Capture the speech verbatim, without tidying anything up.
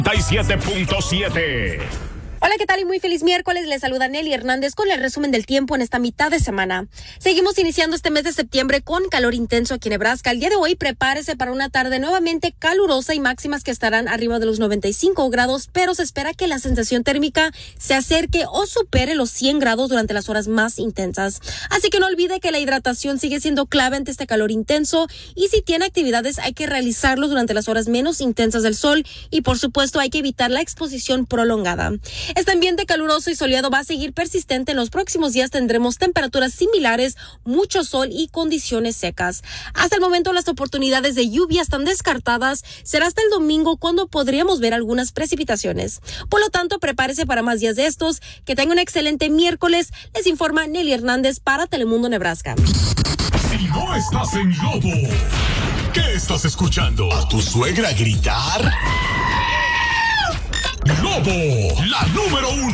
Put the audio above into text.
siete punto siete. Hola, ¿qué tal? Y muy feliz miércoles. Les saluda Nelly Hernández con el resumen del tiempo en esta mitad de semana. Seguimos iniciando este mes de septiembre con calor intenso aquí en Nebraska. El día de hoy prepárese para una tarde nuevamente calurosa y máximas que estarán arriba de los noventa y cinco grados, pero se espera que la sensación térmica se acerque o supere los cien grados durante las horas más intensas. Así que no olvide que la hidratación sigue siendo clave ante este calor intenso y si tiene actividades hay que realizarlos durante las horas menos intensas del sol y por supuesto hay que evitar la exposición prolongada. Este ambiente caluroso y soleado va a seguir persistente. En los próximos días tendremos temperaturas similares, mucho sol y condiciones secas. Hasta el momento las oportunidades de lluvia están descartadas. Será hasta el domingo cuando podríamos ver algunas precipitaciones. Por lo tanto, prepárese para más días de estos. Que tenga un excelente miércoles. Les informa Nelly Hernández para Telemundo Nebraska. Si no estás en Lobo, ¿qué estás escuchando? ¿A tu suegra gritar? Lobo, la número uno.